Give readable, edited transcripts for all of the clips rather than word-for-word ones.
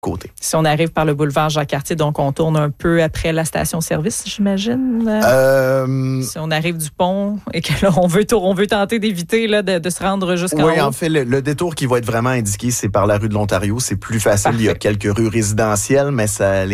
côté. Si on arrive par le boulevard Jacques-Cartier, donc on tourne un peu après la station-service, j'imagine. Si on arrive du pont et que là, on veut tenter d'éviter là, de se rendre jusqu'en haut. Oui, en fait, le détour qui va être vraiment indiqué, c'est par la rue de l'Ontario. C'est plus facile. Parfait. Il y a quelques rues résidentielles, mais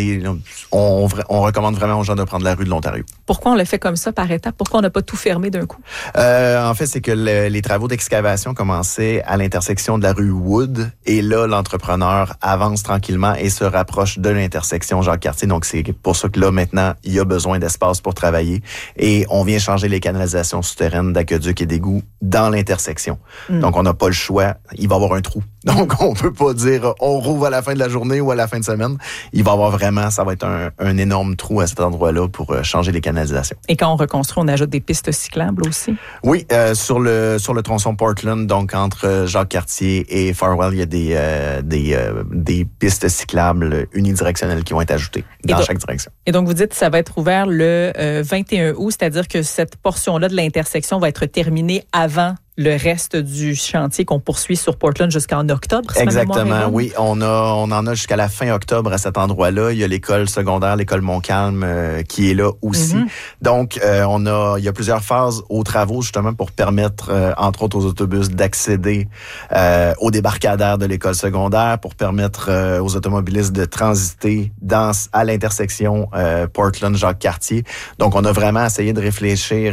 on recommande vraiment aux gens de prendre la rue de l'Ontario. Pourquoi on le fait comme ça, par étapes? Pourquoi on n'a pas tout fermé d'un coup? En fait, c'est que les travaux d'excavation commençaient à l'intersection de la rue Wood. Et là, l'entrepreneur avance tranquillement et se rapproche de l'intersection Jacques-Cartier. Donc, c'est pour ça que là, maintenant, il y a besoin d'espace pour travailler. Et on vient changer les canalisations souterraines d'aqueduc et d'égouts dans l'intersection. Donc, on n'a pas le choix. Il va y avoir un trou. Donc, on peut pas dire on rouvre à la fin de la journée ou à la fin de semaine. Il va y avoir vraiment, ça va être un énorme trou à cet endroit-là pour changer les canalisations. Et quand on reconstruit, on ajoute des pistes cyclables aussi? Oui, sur le tronçon Portland, donc entre Jacques-Cartier et Farwell, il y a des pistes cyclables unidirectionnelles qui vont être ajoutées dans chaque direction. Et donc, vous dites que ça va être ouvert le 21 août, c'est-à-dire que cette portion-là de l'intersection va être terminée avant le reste du chantier qu'on poursuit sur Portland jusqu'en octobre. Exactement, oui. On en a jusqu'à la fin octobre à cet endroit-là. Il y a l'école secondaire, l'école Montcalm, qui est là aussi. Donc, il y a plusieurs phases aux travaux, justement, pour permettre, entre autres, aux autobus d'accéder au débarcadère de l'école secondaire, pour permettre aux automobilistes de transiter à l'intersection Portland-Jacques-Cartier. Donc, on a vraiment essayé de réfléchir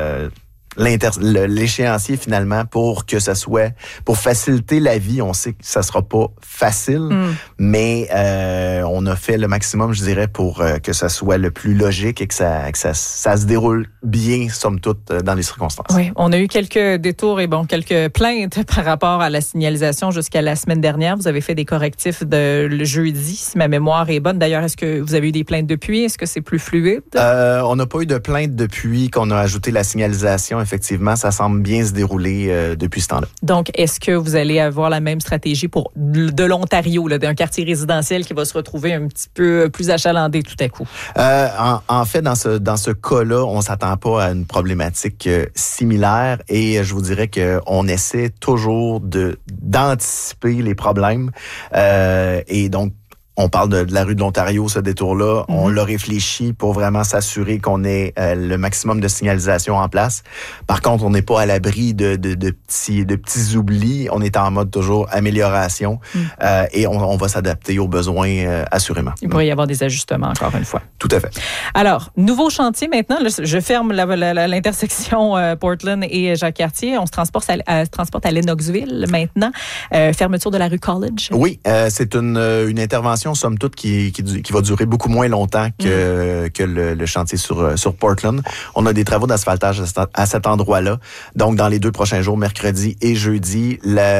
l'échéancier finalement pour faciliter la vie. On sait que ça sera pas facile, mais on a fait le maximum, je dirais, pour que ça soit le plus logique et que ça se déroule bien, somme toute, dans les circonstances. Oui, on a eu quelques détours et quelques plaintes par rapport à la signalisation jusqu'à la semaine dernière. Vous avez fait des correctifs le jeudi, si ma mémoire est bonne. D'ailleurs, est-ce que vous avez eu des plaintes depuis? Est-ce que c'est plus fluide? On n'a pas eu de plaintes depuis qu'on a ajouté la signalisation. Effectivement, ça semble bien se dérouler depuis ce temps-là. Donc, est-ce que vous allez avoir la même stratégie pour de l'Ontario, d'un quartier résidentiel qui va se retrouver un petit peu plus achalandé tout à coup? En fait, dans ce cas-là, on s'attend pas à une problématique similaire et je vous dirais qu'on essaie toujours d'anticiper les problèmes et donc on parle de la rue de l'Ontario, ce détour-là. On l'a réfléchi pour vraiment s'assurer qu'on ait le maximum de signalisation en place. Par contre, on n'est pas à l'abri de petits oublis. On est en mode toujours amélioration et on va s'adapter aux besoins assurément. Il pourrait y avoir des ajustements, encore une fois. Tout à fait. Alors, nouveau chantier maintenant. Là, je ferme l'intersection Portland et Jacques-Cartier. On se transporte à Lennoxville maintenant. Fermeture de la rue College. Oui, c'est une intervention somme toute qui va durer beaucoup moins longtemps que le chantier sur Portland. On a des travaux d'asphaltage à cet endroit-là. Donc, dans les 2 prochains jours, mercredi et jeudi,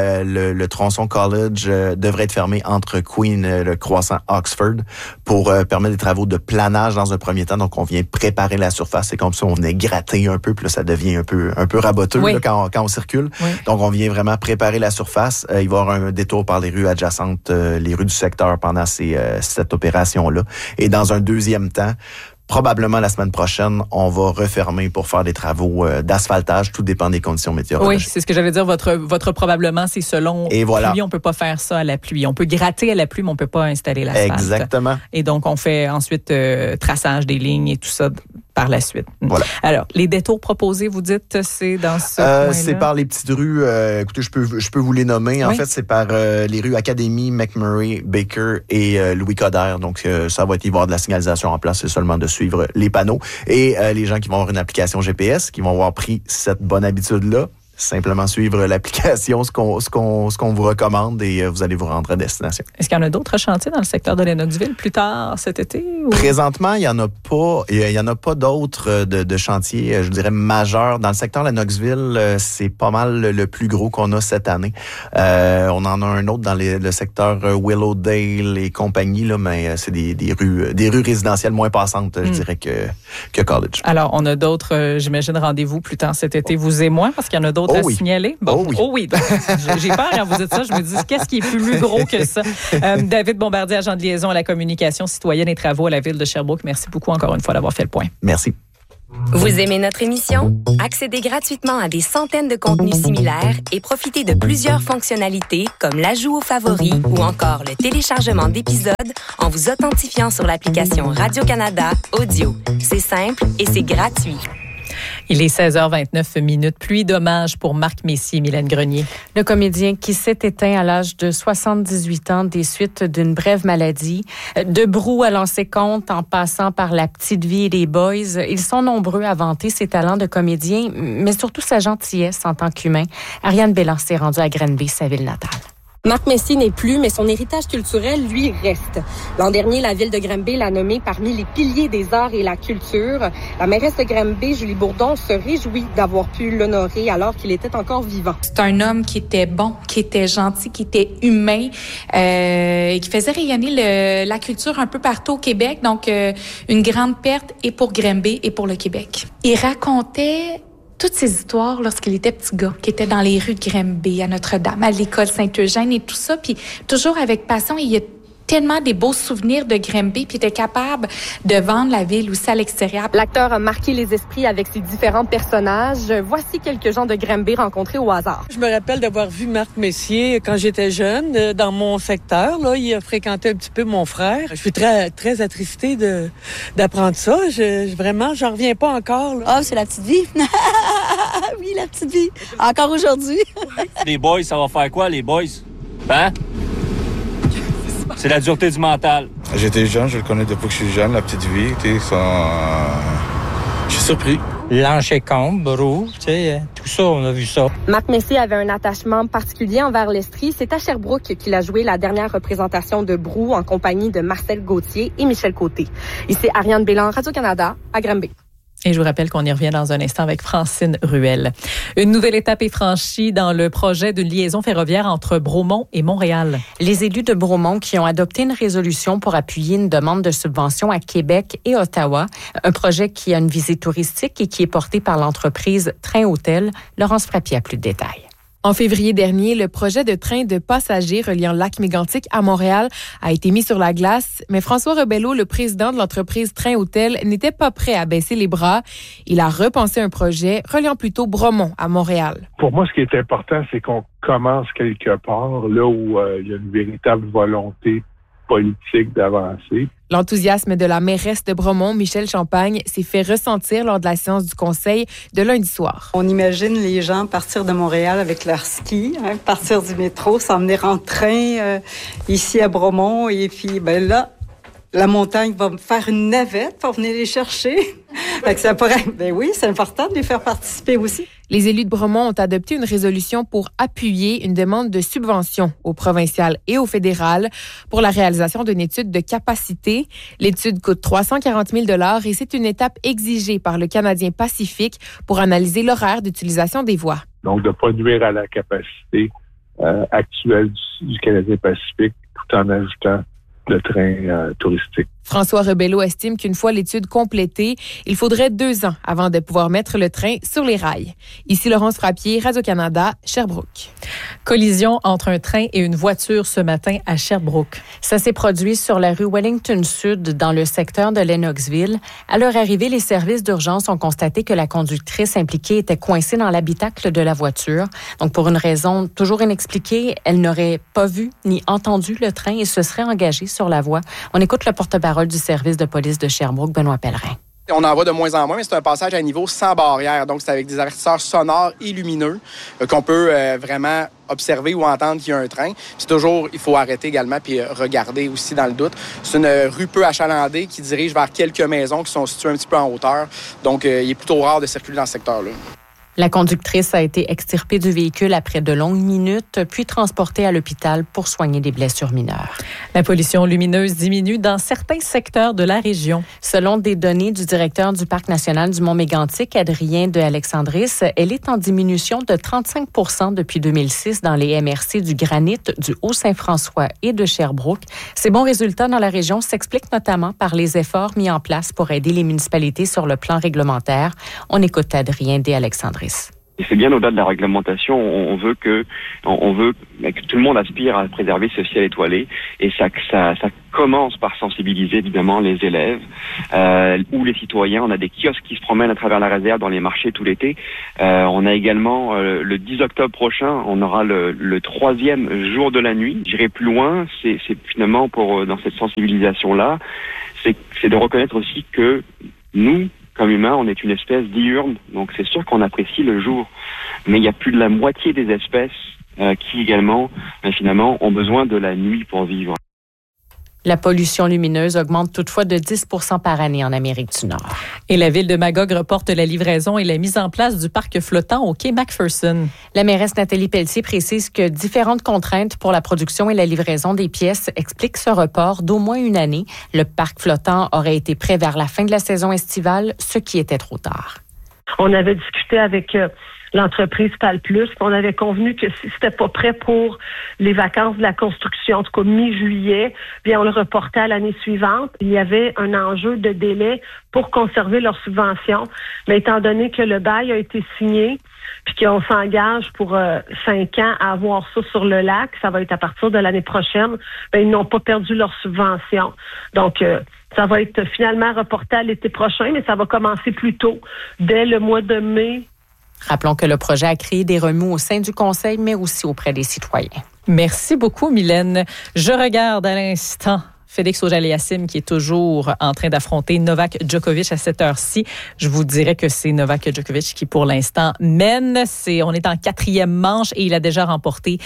le tronçon College devrait être fermé entre Queen et le croissant Oxford pour permettre des travaux de planage dans un premier temps. Donc, on vient préparer la surface. C'est comme ça, on venait gratter un peu, puis là, ça devient un peu raboteux là, quand on circule. Oui. Donc, on vient vraiment préparer la surface. Il va y avoir un détour par les rues adjacentes, les rues du secteur pendant cette opération-là. Et dans un deuxième temps, probablement la semaine prochaine, on va refermer pour faire des travaux d'asphaltage. Tout dépend des conditions météorologiques. Oui, c'est ce que j'allais dire. Votre probablement, c'est selon voilà. pluie. On peut pas faire ça à la pluie. On peut gratter à la pluie, mais on peut pas installer l'asphalte. Exactement. Et donc, on fait ensuite traçage des lignes et tout ça par la suite. Voilà. Alors, les détours proposés, vous dites, c'est dans ce coin-là? C'est par les petites rues. Écoutez, je peux vous les nommer. En fait, c'est par les rues Académie, McMurray, Baker et Louis Coderre. Donc, ça va être, il va y avoir de la signalisation en place. C'est seulement de suivre les panneaux. Et les gens qui vont avoir une application GPS, qui vont avoir pris cette bonne habitude-là, simplement suivre l'application, ce qu'on vous recommande et vous allez vous rendre à destination. Est-ce qu'il y en a d'autres chantiers dans le secteur de Lennoxville plus tard cet été? Ou? Présentement, il y en a pas d'autres de chantiers, je dirais, majeurs. Dans le secteur de Lennoxville, c'est pas mal le plus gros qu'on a cette année. On en a un autre dans le secteur Willowdale et compagnie, là, mais c'est des rues résidentielles moins passantes, je dirais, que College. Alors, on a d'autres, j'imagine, rendez-vous plus tard cet été, vous et moi, parce qu'il y en a d'autres à signaler. Bon, oui. Donc, j'ai peur quand vous dites ça. Je me dis, qu'est-ce qui est plus gros que ça? David Bombardier, agent de liaison à la communication citoyenne et travaux à la Ville de Sherbrooke. Merci beaucoup encore une fois d'avoir fait le point. Merci. Vous aimez notre émission? Accédez gratuitement à des centaines de contenus similaires et profitez de plusieurs fonctionnalités comme l'ajout aux favoris ou encore le téléchargement d'épisodes en vous authentifiant sur l'application Radio-Canada Audio. C'est simple et c'est gratuit. Il est 16h29. Pluie d'hommage pour Marc Messier, Mylène Grenier. Le comédien qui s'est éteint à l'âge de 78 ans des suites d'une brève maladie. De Brou à lancer compte en passant par La Petite Vie et les Boys, ils sont nombreux à vanter ses talents de comédien, mais surtout sa gentillesse en tant qu'humain. Ariane Bélan s'est rendue à Granby, sa ville natale. Marc Messier n'est plus, mais son héritage culturel, lui, reste. L'an dernier, la ville de Granby l'a nommé parmi les piliers des arts et la culture. La mairesse de Granby, Julie Bourdon, se réjouit d'avoir pu l'honorer alors qu'il était encore vivant. C'est un homme qui était bon, qui était gentil, qui était humain, qui faisait rayonner la culture un peu partout au Québec. Donc, une grande perte et pour Granby et pour le Québec. Il racontait toutes ces histoires lorsqu'il était petit gars, qui était dans les rues de Granby, à Notre-Dame, à l'école Saint-Eugène et tout ça, puis toujours avec passion. Il y a tellement des beaux souvenirs de Granby, puis il était capable de vendre la ville aussi à l'extérieur. L'acteur a marqué les esprits avec ses différents personnages. Voici quelques gens de Granby rencontrés au hasard. Je me rappelle d'avoir vu Marc Messier quand j'étais jeune, dans mon secteur. Là, il a fréquenté un petit peu mon frère. Je suis très, très attristée d'apprendre ça. Vraiment, j'en reviens pas encore. Là. Ah, c'est La Petite Vie. Oui, La Petite Vie. Encore aujourd'hui. Les boys, ça va faire quoi, les boys? Hein? C'est la dureté du mental. J'étais jeune, je le connais depuis que je suis jeune, La Petite Vie. Je suis surpris. L'Anchecombe, Brou, tout ça, on a vu ça. Marc Messier avait un attachement particulier envers l'Estrie. C'est à Sherbrooke qu'il a joué la dernière représentation de Brou en compagnie de Marcel Gauthier et Michel Côté. Ici Ariane Bélan, Radio-Canada, à Granby. Et je vous rappelle qu'on y revient dans un instant avec Francine Ruel. Une nouvelle étape est franchie dans le projet d'une liaison ferroviaire entre Bromont et Montréal. Les élus de Bromont qui ont adopté une résolution pour appuyer une demande de subvention à Québec et Ottawa, un projet qui a une visée touristique et qui est porté par l'entreprise Train Hôtel. Laurence Frappier a plus de détails. En février dernier, le projet de train de passagers reliant Lac-Mégantic à Montréal a été mis sur la glace, mais François Rebello, le président de l'entreprise Train Hôtel, n'était pas prêt à baisser les bras. Il a repensé un projet reliant plutôt Bromont à Montréal. Pour moi, ce qui est important, c'est qu'on commence quelque part, là où il y a une véritable volonté politique d'avancer. L'enthousiasme de la mairesse de Bromont, Michel Champagne, s'est fait ressentir lors de la séance du conseil de lundi soir. On imagine les gens partir de Montréal avec leur ski, partir du métro, s'en venir en train ici à Bromont. Et puis, là, la montagne va me faire une navette pour venir les chercher. Fait que ça pourrait... oui, c'est important de les faire participer aussi. Les élus de Bromont ont adopté une résolution pour appuyer une demande de subvention au provincial et au fédéral pour la réalisation d'une étude de capacité. L'étude coûte 340 000 $ et c'est une étape exigée par le Canadien Pacifique pour analyser l'horaire d'utilisation des voies. Donc, de ne pas nuire à la capacité actuelle du Canadien Pacifique tout en ajoutant le train touristique. François Rebello estime qu'une fois l'étude complétée, il faudrait 2 ans avant de pouvoir mettre le train sur les rails. Ici Laurence Frappier, Radio-Canada, Sherbrooke. Collision entre un train et une voiture ce matin à Sherbrooke. Ça s'est produit sur la rue Wellington Sud, dans le secteur de Lennoxville. À leur arrivée, les services d'urgence ont constaté que la conductrice impliquée était coincée dans l'habitacle de la voiture. Donc, pour une raison toujours inexpliquée, elle n'aurait pas vu ni entendu le train et se serait engagée sur la voie. On écoute le porte-parole du service de police de Sherbrooke, Benoît Pellerin. On en voit de moins en moins, mais c'est un passage à niveau sans barrière. Donc, c'est avec des avertisseurs sonores et lumineux qu'on peut vraiment observer ou entendre qu'il y a un train. C'est toujours, il faut arrêter également puis regarder aussi dans le doute. C'est une rue peu achalandée qui dirige vers quelques maisons qui sont situées un petit peu en hauteur. Donc, il est plutôt rare de circuler dans ce secteur-là. La conductrice a été extirpée du véhicule après de longues minutes, puis transportée à l'hôpital pour soigner des blessures mineures. La pollution lumineuse diminue dans certains secteurs de la région. Selon des données du directeur du Parc national du Mont-Mégantic, Adrien de Alexandris, elle est en diminution de 35 % depuis 2006 dans les MRC du Granit, du Haut-Saint-François et de Sherbrooke. Ces bons résultats dans la région s'expliquent notamment par les efforts mis en place pour aider les municipalités sur le plan réglementaire. On écoute Adrien de Alexandris. Et c'est bien au-delà de la réglementation. On veut que tout le monde aspire à préserver ce ciel étoilé. Et ça commence par sensibiliser évidemment les élèves ou les citoyens. On a des kiosques qui se promènent à travers la réserve dans les marchés tout l'été. On a également le 10 octobre prochain, on aura le 3e jour de la nuit. J'irai plus loin. C'est finalement dans cette sensibilisation-là, c'est de reconnaître aussi que nous, comme humains, on est une espèce diurne, donc c'est sûr qu'on apprécie le jour. Mais il y a plus de la moitié des espèces qui également, finalement, ont besoin de la nuit pour vivre. La pollution lumineuse augmente toutefois de 10 % par année en Amérique du Nord. Et la ville de Magog reporte la livraison et la mise en place du parc flottant au quai McPherson. La mairesse Nathalie Pelletier précise que différentes contraintes pour la production et la livraison des pièces expliquent ce report d'au moins une année. Le parc flottant aurait été prêt vers la fin de la saison estivale, ce qui était trop tard. On avait discuté avec l'entreprise PalPlus, on avait convenu que si c'était pas prêt pour les vacances de la construction, en tout cas mi-juillet, bien on le reportait à l'année suivante. Il y avait un enjeu de délai pour conserver leur subvention, mais étant donné que le bail a été signé, puis qu'on s'engage pour 5 ans à avoir ça sur le lac, ça va être à partir de l'année prochaine, bien, ils n'ont pas perdu leur subvention. Donc, ça va être finalement reporté à l'été prochain, mais ça va commencer plus tôt, dès le mois de mai. Rappelons que le projet a créé des remous au sein du Conseil, mais aussi auprès des citoyens. Merci beaucoup, Mylène. Je regarde à l'instant Félix Auger-Aliassime qui est toujours en train d'affronter Novak Djokovic à cette heure-ci. Je vous dirais que c'est Novak Djokovic qui, pour l'instant, mène. On est en 4e manche et il a déjà remporté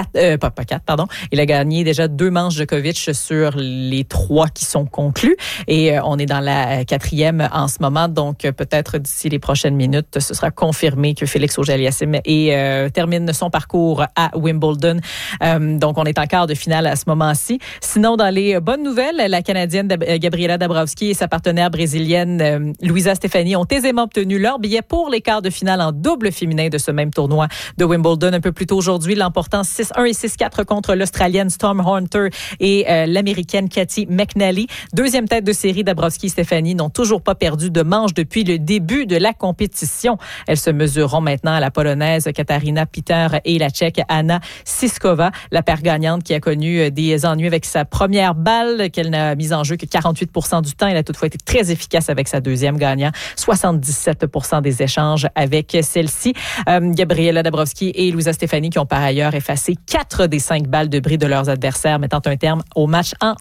il a gagné déjà 2 manches Djokovic sur les 3 qui sont conclues. Et on est dans la 4e en ce moment. Donc, peut-être d'ici les prochaines minutes, ce sera confirmé que Félix Auger-Aliassime termine son parcours à Wimbledon. Donc, on est en quart de finale à ce moment-ci. Sinon, dans les bonne nouvelle, la Canadienne Gabriela Dabrowski et sa partenaire brésilienne Luisa Stefani ont aisément obtenu leur billet pour les quarts de finale en double féminin de ce même tournoi de Wimbledon un peu plus tôt aujourd'hui, l'emportant 6-1 et 6-4 contre l'Australienne Storm Hunter et l'Américaine Cathy McNally. 2e tête de série, Dabrowski et Stefani n'ont toujours pas perdu de manche depuis le début de la compétition. Elles se mesureront maintenant à la Polonaise Katarina Peter et la Tchèque Anna Siskova, la paire gagnante qui a connu des ennuis avec sa première balle qu'elle n'a mise en jeu que 48 % du temps. Elle a toutefois été très efficace avec sa 2e gagnant, 77 % des échanges avec celle-ci. Gabriela Dabrowski et Luisa Stefani qui ont par ailleurs effacé 4 des 5 balles de bris de leurs adversaires, mettant un terme au match en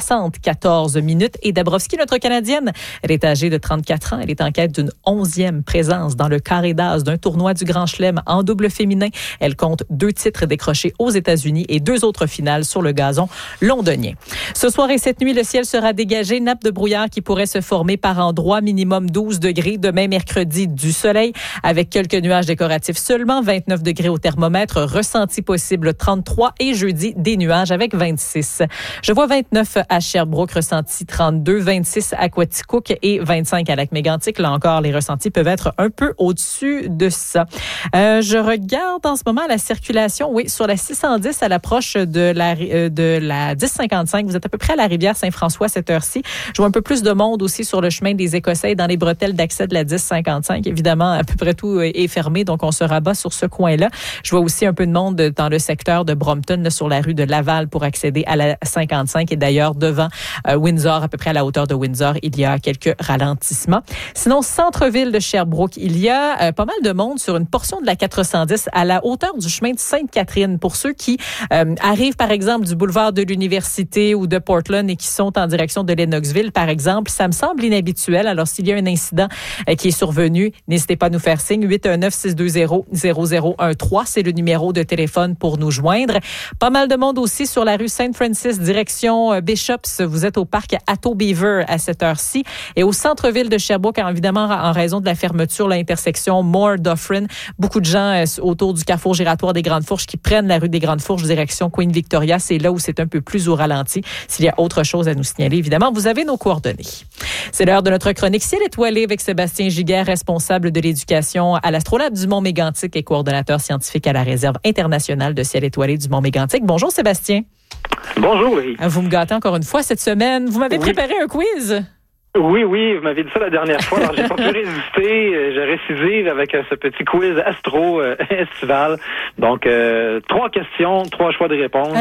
74 minutes. Et Dabrowski, notre Canadienne, elle est âgée de 34 ans. Elle est en quête d'une 11e présence dans le carré d'as d'un tournoi du Grand Chelem en double féminin. Elle compte 2 titres décrochés aux États-Unis et 2 autres finales sur le gazon londonien. Ce soir et cette nuit, le ciel sera dégagé. Nappe de brouillard qui pourrait se former par endroits, minimum 12 degrés. Demain, mercredi, du soleil avec quelques nuages décoratifs seulement. 29 degrés au thermomètre. Ressenti possible 33. Et jeudi, des nuages avec 26. Je vois 29 à Sherbrooke, ressenti 32. 26 à Quaticook et 25 à Lac-Mégantic. Là encore, les ressentis peuvent être un peu au-dessus de ça. Je regarde en ce moment la circulation. Oui, sur la 610 à l'approche de la 1055. Vous êtes à peu près à la rivière Saint-François cette heure-ci. Je vois un peu plus de monde aussi sur le chemin des Écossais dans les bretelles d'accès de la 1055. Évidemment, à peu près tout est fermé, donc on se rabat sur ce coin-là. Je vois aussi un peu de monde dans le secteur de Brompton, là, sur la rue de Laval pour accéder à la 55. Et d'ailleurs, devant Windsor, à peu près à la hauteur de Windsor, il y a quelques ralentissements. Sinon, centre-ville de Sherbrooke, il y a pas mal de monde sur une portion de la 410 à la hauteur du chemin de Sainte-Catherine. Pour ceux qui arrivent, par exemple, du boulevard de l'Université ou de Portland et qui sont en direction de Lennoxville, par exemple, ça me semble inhabituel. Alors, s'il y a un incident qui est survenu, n'hésitez pas à nous faire signe. 819-620-0013, c'est le numéro de téléphone pour nous joindre. Pas mal de monde aussi sur la rue Saint-Francis, direction Bishops. Vous êtes au parc Atto Beaver à cette heure-ci. Et au centre-ville de Sherbrooke, évidemment, en raison de la fermeture, l'intersection Moore-Dufferin, beaucoup de gens autour du carrefour giratoire des Grandes Fourches qui prennent la rue des Grandes Fourches, direction Queen Victoria. C'est là où c'est un peu plus au ralenti. S'il y a autre chose à nous signaler, évidemment, vous avez nos coordonnées. C'est l'heure de notre chronique Ciel étoilé avec Sébastien Giguère, responsable de l'éducation à l'Astrolabe du Mont-Mégantic et coordonnateur scientifique à la Réserve internationale de Ciel étoilé du Mont-Mégantic. Bonjour Sébastien. Bonjour, oui. Vous me gâtez encore une fois cette semaine. Vous m'avez préparé un quiz. Oui, vous m'avez dit ça la dernière fois. Alors, j'ai pas pu résister. Je récidive avec ce petit quiz astro estival. Donc, 3 questions, 3 choix de réponse.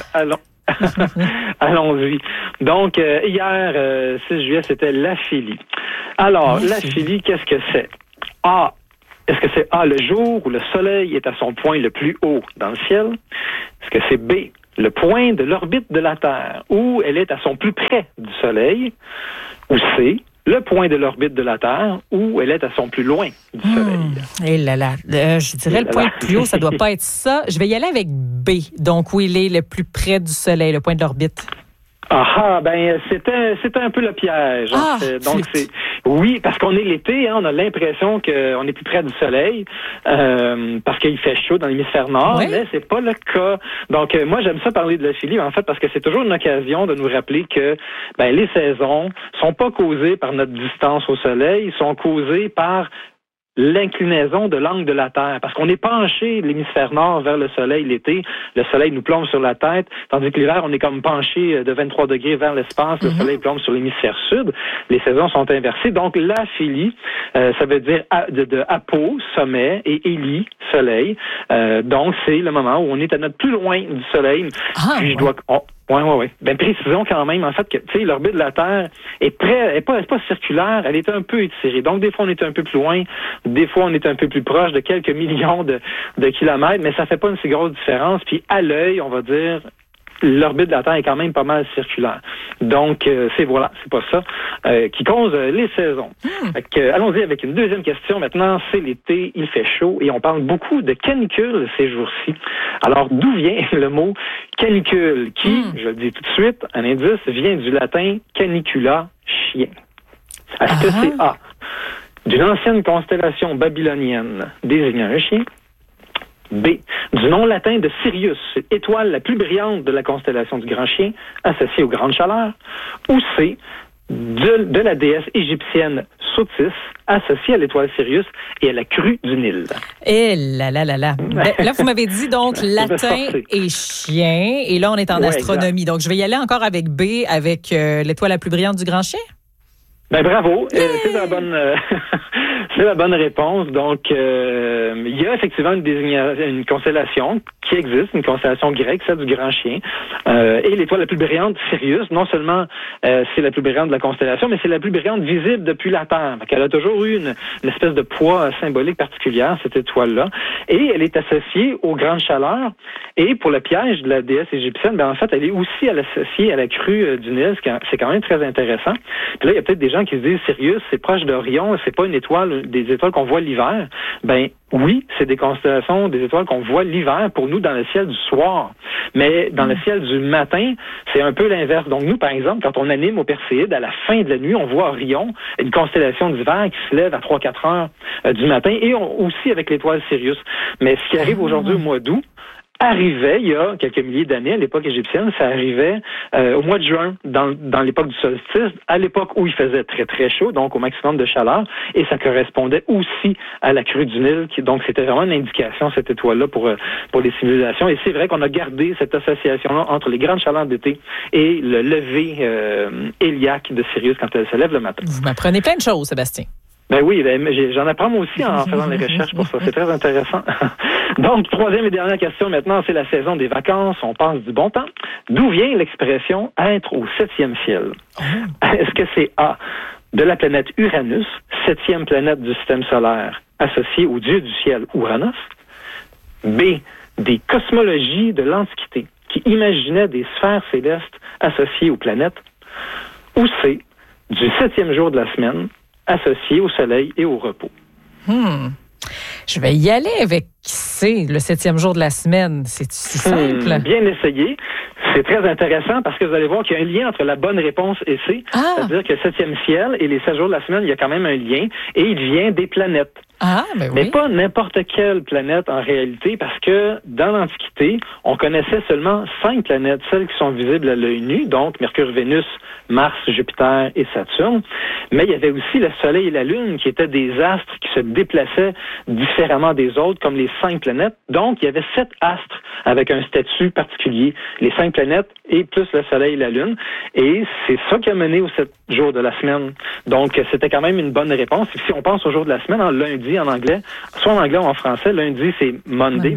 Allons-y. Donc, hier, 6 juillet, c'était l'aphilie. Alors, l'aphilie, qu'est-ce que c'est? A. Est-ce que c'est A, le jour où le soleil est à son point le plus haut dans le ciel? Est-ce que c'est B, le point de l'orbite de la Terre, où elle est à son plus près du soleil? Ou C, le point de l'orbite de la Terre, où elle est à son plus loin du soleil? Et je dirais le point le plus haut, ça doit pas être ça. Je vais y aller avec B. Donc, où il est le plus près du soleil, le point de l'orbite. C'était un peu le piège. Oui, parce qu'on est l'été, on a l'impression qu'on est plus près du soleil, parce qu'il fait chaud dans l'hémisphère nord, mais c'est pas le cas. Donc, moi, j'aime ça parler de l'aphilie, en fait, parce que c'est toujours une occasion de nous rappeler que, les saisons sont pas causées par notre distance au soleil, ils sont causées par l'inclinaison de l'angle de la Terre. Parce qu'on est penché, l'hémisphère nord, vers le soleil l'été. Le soleil nous plombe sur la tête, tandis que l'hiver, on est comme penché de 23 degrés vers l'espace. Le soleil plombe sur l'hémisphère sud. Les saisons sont inversées. Donc, l'aphilie, ça veut dire de apo, sommet, et hélie, soleil. Donc, c'est le moment où on est à notre plus loin du soleil. Puis, Oui. Précisons quand même, en fait, que, tu sais, l'orbite de la Terre est pas circulaire, elle est un peu étirée. Donc, des fois, on est un peu plus loin, des fois, on est un peu plus proche de quelques millions de kilomètres, mais ça fait pas une si grosse différence. Puis, à l'œil, on va dire, l'orbite de la Terre est quand même pas mal circulaire. Donc, c'est pas ça qui cause les saisons. Allons-y avec une deuxième question. Maintenant, c'est l'été, il fait chaud et on parle beaucoup de canicule ces jours-ci. Alors, d'où vient le mot canicule qui, je le dis tout de suite, un indice, vient du latin canicula, chien. Est-ce que c'est A, d'une ancienne constellation babylonienne désignant un chien? B, du nom latin de Sirius, étoile la plus brillante de la constellation du Grand Chien, associée aux grandes chaleurs, ou C, de la déesse égyptienne Sotis, associée à l'étoile Sirius et à la crue du Nil. Et là. Là, vous m'avez dit donc latin et chien, et là, on est en astronomie. Exact. Donc, je vais y aller encore avec B, avec l'étoile la plus brillante du Grand Chien? Bravo, c'est la bonne réponse. Donc, il y a effectivement une constellation qui existe, une constellation grecque, celle du Grand Chien, et l'étoile la plus brillante, Sirius. Non seulement c'est la plus brillante de la constellation, mais c'est la plus brillante visible depuis la Terre. Elle a toujours eu une espèce de poids symbolique particulière, cette étoile-là, et elle est associée aux grandes chaleurs. Et pour le piège de la déesse égyptienne, en fait, elle est aussi associée à la crue du Nil, c'est quand même très intéressant. Puis là, il y a peut-être des gens qui se disent Sirius, c'est proche d'Orion, c'est pas une étoile, des étoiles qu'on voit l'hiver. Oui, c'est des constellations, des étoiles qu'on voit l'hiver pour nous dans le ciel du soir. Mais dans le ciel du matin, c'est un peu l'inverse. Donc nous, par exemple, quand on anime au Perséide, à la fin de la nuit, on voit Orion, une constellation d'hiver qui se lève à 3-4 heures du matin, et aussi avec l'étoile Sirius. Mais ce qui arrive aujourd'hui au mois d'août, arrivait, il y a quelques milliers d'années, à l'époque égyptienne, ça arrivait au mois de juin, dans l'époque du solstice, à l'époque où il faisait très, très chaud, donc au maximum de chaleur, et ça correspondait aussi à la crue du Nil, donc c'était vraiment une indication, cette étoile-là, pour les civilisations. Et c'est vrai qu'on a gardé cette association-là entre les grandes chaleurs d'été et le lever héliaque de Sirius quand elle se lève le matin. Vous m'apprenez plein de choses, Sébastien. Oui, j'en apprends moi aussi en faisant les recherches pour ça. C'est très intéressant. Donc, troisième et dernière question maintenant, c'est la saison des vacances. On passe du bon temps. D'où vient l'expression « être au 7e ciel ». Est-ce que c'est A, de la planète Uranus, 7e planète du système solaire, associée au dieu du ciel Uranus? B, des cosmologies de l'Antiquité, qui imaginaient des sphères célestes associées aux planètes? Ou C, du 7e jour de la semaine, associé au soleil et au repos. Je vais y aller avec C, le 7e jour de la semaine. C'est si simple. Bien essayé. C'est très intéressant parce que vous allez voir qu'il y a un lien entre la bonne réponse et C. C'est-à-dire que le 7e ciel et les 7 jours de la semaine, il y a quand même un lien et il vient des planètes. Mais pas n'importe quelle planète en réalité, parce que dans l'Antiquité, on connaissait seulement 5 planètes, celles qui sont visibles à l'œil nu, donc Mercure, Vénus, Mars, Jupiter et Saturne. Mais il y avait aussi le Soleil et la Lune, qui étaient des astres qui se déplaçaient différemment des autres, comme les 5 planètes. Donc, il y avait 7 astres avec un statut particulier, les 5 planètes et plus le Soleil et la Lune. Et c'est ça qui a mené aux 7 jours de la semaine. Donc, c'était quand même une bonne réponse. Et si on pense au jour de la semaine, en lundi en anglais, soit en anglais ou en français, lundi c'est Monday.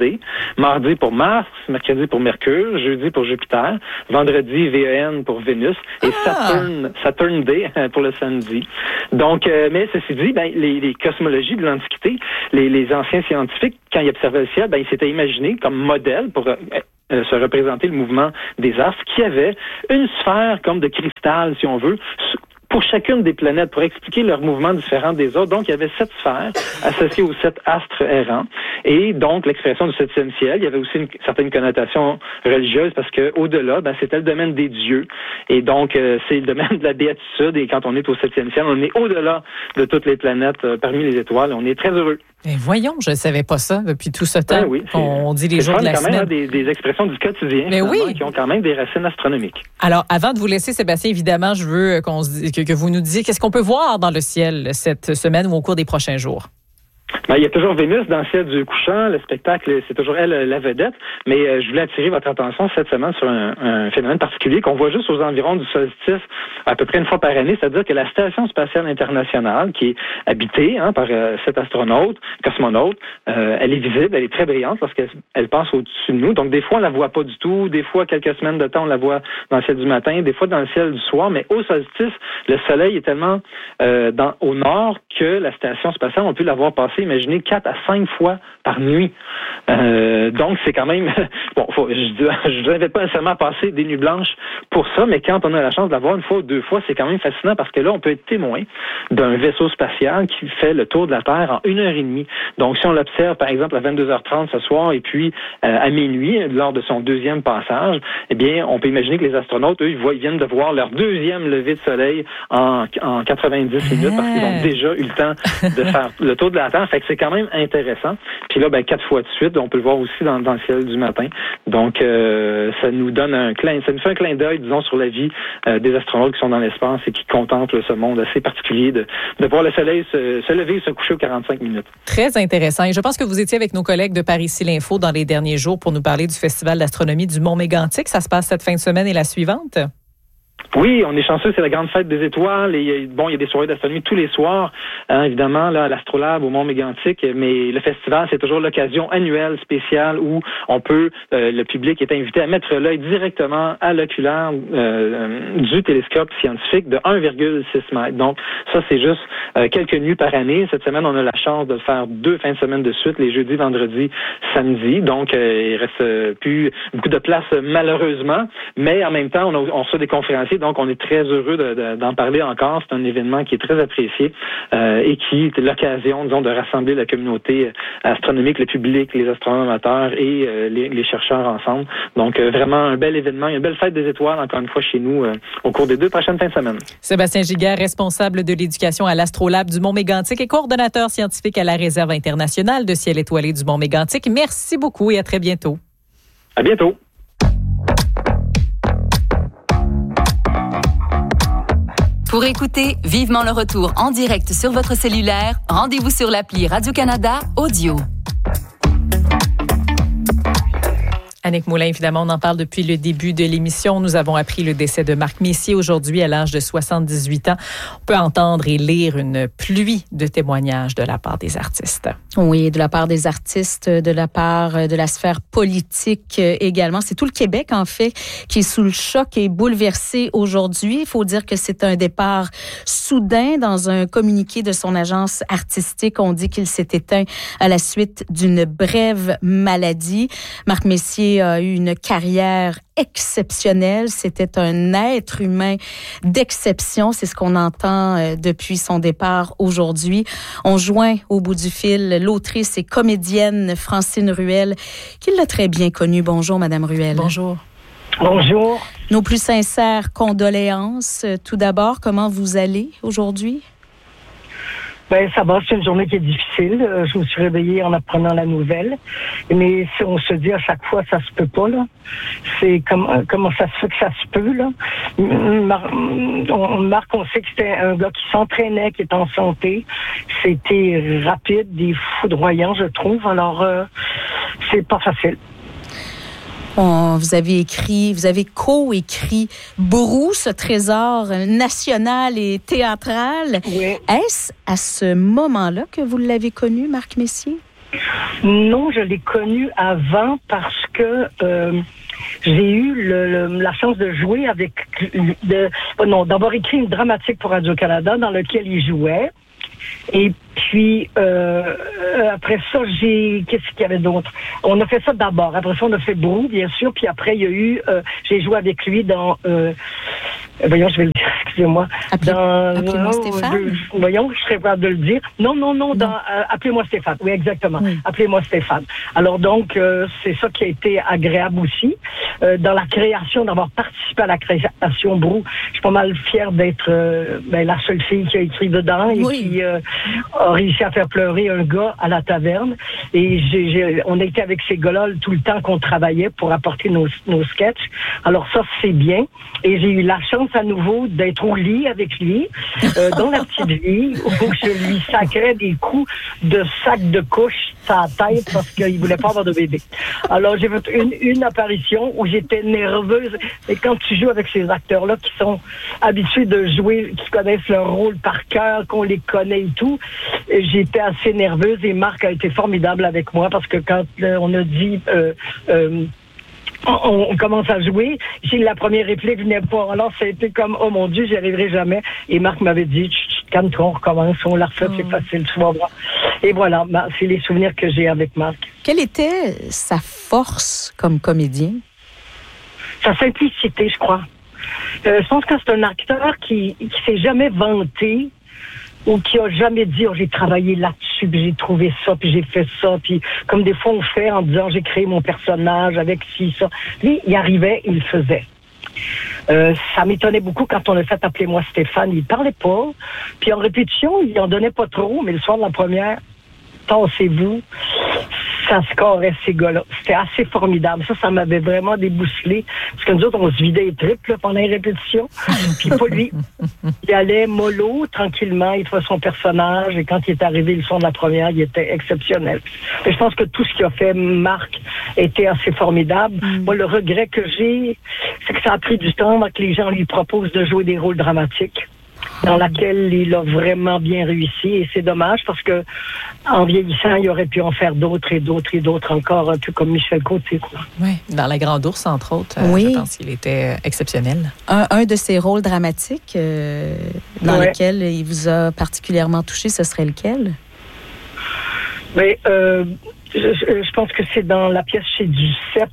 Mardi pour Mars, mercredi pour Mercure, jeudi pour Jupiter, vendredi VEN pour Vénus et Saturn Day pour le samedi. Donc, mais ceci dit, les cosmologies de l'Antiquité, les anciens scientifiques, quand ils observaient le ciel, ils s'étaient imaginés comme modèle pour se représenter le mouvement des astres, qui avait une sphère comme de cristal, si on veut, pour chacune des planètes, pour expliquer leurs mouvements différents des autres. Donc, il y avait 7 sphères associées aux 7 astres errants. Et donc, l'expression du 7e ciel, il y avait aussi une certaine connotation religieuse, parce que au-delà, c'était le domaine des dieux. Et donc, c'est le domaine de la béatitude. Et quand on est au 7e ciel, on est au-delà de toutes les planètes parmi les étoiles. On est très heureux. Mais voyons, je ne savais pas ça depuis tout ce temps. On dit les jours de la semaine. C'est quand même des expressions du quotidien qui ont quand même des racines astronomiques. Alors, avant de vous laisser, Sébastien, évidemment, je veux que vous nous disiez qu'est-ce qu'on peut voir dans le ciel cette semaine ou au cours des prochains jours. Il y a toujours Vénus dans le ciel du couchant. Le spectacle, c'est toujours elle la vedette. Mais je voulais attirer votre attention cette semaine sur un phénomène particulier qu'on voit juste aux environs du solstice à peu près une fois par année. C'est-à-dire que la Station spatiale internationale, qui est habitée par 7 cosmonautes, elle est visible, elle est très brillante lorsqu'elle passe au-dessus de nous. Donc des fois, on la voit pas du tout. Des fois, quelques semaines de temps, on la voit dans le ciel du matin. Des fois, dans le ciel du soir. Mais au solstice, le soleil est tellement au nord que la Station spatiale, on peut la voir passer, imaginez, 4 à 5 fois par nuit. Donc, c'est quand même... je ne devais pas nécessairement passer des nuits blanches pour ça, mais quand on a la chance de la voir une fois ou 2 fois, c'est quand même fascinant parce que là, on peut être témoin d'un vaisseau spatial qui fait le tour de la Terre en 1h30. Donc, si on l'observe, par exemple, à 22h30 ce soir et puis à minuit, lors de son 2e passage, eh bien, on peut imaginer que les astronautes, eux, ils viennent de voir leur 2e lever de soleil en 90 minutes parce qu'ils ont déjà eu le temps de faire le tour de la Terre. Fait que c'est quand même intéressant. Puis là, 4 fois de suite, on peut le voir aussi dans le ciel du matin. Donc, ça nous fait un clin d'œil, disons, sur la vie des astronautes qui sont dans l'espace et qui contemplent ce monde assez particulier de voir le soleil se lever et se coucher aux 45 minutes. Très intéressant. Et je pense que vous étiez avec nos collègues de Paris-Ici l'Info dans les derniers jours pour nous parler du Festival d'astronomie du Mont Mégantic. Ça se passe cette fin de semaine et la suivante? Oui, on est chanceux, c'est la grande fête des étoiles. Et il y a des soirées d'astronomie tous les soirs, évidemment, là, à l'Astrolabe, au Mont Mégantic. Mais le festival, c'est toujours l'occasion annuelle spéciale où on peut, le public est invité à mettre l'œil directement à l'oculaire du télescope scientifique de 1,6 mètres. Donc, ça, c'est juste quelques nuits par année. Cette semaine, on a la chance de le faire 2 fins de semaine de suite, les jeudis, vendredis, samedis. Donc, il reste plus beaucoup de place, malheureusement. Mais en même temps, on reçoit des conférenciers. Donc, on est très heureux d'en parler encore. C'est un événement qui est très apprécié et qui est l'occasion, disons, de rassembler la communauté astronomique, le public, les astronomes amateurs et les chercheurs ensemble. Donc, vraiment un bel événement, une belle fête des étoiles, encore une fois, chez nous, au cours des 2 prochaines fins de semaine. Sébastien Giguère, responsable de l'éducation à l'Astrolabe du Mont Mégantic et coordonnateur scientifique à la Réserve internationale de ciel étoilé du Mont Mégantic. Merci beaucoup et à très bientôt. À bientôt. Pour écouter Vivement le retour en direct sur votre cellulaire, rendez-vous sur l'appli Radio-Canada Audio. Annick Moulin, évidemment, on en parle depuis le début de l'émission. Nous avons appris le décès de Marc Messier aujourd'hui à l'âge de 78 ans. On peut entendre et lire une pluie de témoignages de la part des artistes. Oui, de la part des artistes, de la part de la sphère politique également. C'est tout le Québec, en fait, qui est sous le choc et bouleversé aujourd'hui. Il faut dire que c'est un départ soudain. Dans un communiqué de son agence artistique, on dit qu'il s'est éteint à la suite d'une brève maladie. Marc Messier a eu une carrière exceptionnelle. C'était un être humain d'exception. C'est ce qu'on entend depuis son départ aujourd'hui. On joint au bout du fil l'autrice et comédienne Francine Ruel, qui l'a très bien connue. Bonjour, Madame Ruel. Bonjour. Bonjour. Nos plus sincères condoléances. Tout d'abord, comment vous allez aujourd'hui? Ben, ça va, c'est une journée qui est difficile. Je me suis réveillée en apprenant la nouvelle. Mais si on se dit à chaque fois, ça se peut pas, là. C'est comment ça se fait que ça se peut, là. On sait que c'était un gars qui s'entraînait, qui est en santé. C'était rapide et foudroyant, je trouve. Alors, c'est pas facile. Vous avez co-écrit Brou, ce trésor national et théâtral. Oui. Est-ce à ce moment-là que vous l'avez connu, Marc Messier? Non, je l'ai connu avant parce que j'ai eu la chance de jouer d'avoir écrit une dramatique pour Radio-Canada dans laquelle il jouait. Et puis, après ça, qu'est-ce qu'il y avait d'autre? On a fait ça d'abord. Après ça, on a fait Brou, bien sûr. Puis après, il y a eu... j'ai joué avec lui dans... voyons, je vais le dire, excusez-moi. Appelez-moi Stéphane. Voyons, je serais capable de le dire. Non, dans Appelez-moi Stéphane. Oui, exactement. Oui. Appelez-moi Stéphane. Alors donc, c'est ça qui a été agréable aussi. Dans la création, d'avoir participé à la création Brou, je suis pas mal fière d'être la seule fille qui a écrit dedans et qui a réussi à faire pleurer un gars à la taverne. Et on a été avec ces gars-là tout le temps qu'on travaillait pour apporter nos sketchs. Alors ça, c'est bien. Et j'ai eu la chance à nouveau d'être au lit avec lui, dans la petite vie, où je lui sacrais des coups de sac de couche sur la tête parce qu'il voulait pas avoir de bébé. Alors j'ai fait une apparition où j'étais nerveuse. Et quand tu joues avec ces acteurs-là qui sont habitués de jouer, qui connaissent leur rôle par cœur, qu'on les connaît et tout, j'étais assez nerveuse et Marc a été formidable avec moi parce que quand on a dit... on commence à jouer. La première réplique venait pas. Alors, ça a été comme, oh mon Dieu, j'y arriverai jamais. Et Marc m'avait dit, calme-toi, on recommence, on la refait, c'est facile, tu vas voir. Et voilà, c'est les souvenirs que j'ai avec Marc. Quelle était sa force comme comédien? Sa simplicité, je crois. Je pense que c'est un acteur qui s'est jamais vanté ou qui a jamais dit j'ai travaillé là-dessus, puis j'ai trouvé ça, puis j'ai fait ça, puis comme des fois on fait en disant j'ai créé mon personnage avec ci, ça. Lui, il arrivait, il le faisait. Ça m'étonnait beaucoup quand on a fait Appelez-moi Stéphane, il parlait pas, puis en répétition, il en donnait pas trop, mais le soir de la première, tassez-vous, ça scorait ces gars-là. C'était assez formidable. Ça m'avait vraiment débousselé. Parce que nous autres, on se vidait les tripes pendant les répétitions. Puis pas lui. Il allait mollo, tranquillement, il faisait son personnage. Et quand il est arrivé le soir de la première, il était exceptionnel. Et je pense que tout ce qu'il a fait, Marc, était assez formidable. Moi, le regret que j'ai, c'est que ça a pris du temps avant que les gens lui proposent de jouer des rôles dramatiques, dans laquelle il a vraiment bien réussi. Et c'est dommage parce que en vieillissant, il aurait pu en faire d'autres et d'autres et d'autres encore, un peu comme Michel Côté, quoi. Oui, dans La Grande Ourse, entre autres, oui. Je pense qu'il était exceptionnel. Un de ses rôles dramatiques dans lesquels il vous a particulièrement touché, ce serait lequel? Mais je pense que c'est dans la pièce chez Duceppe,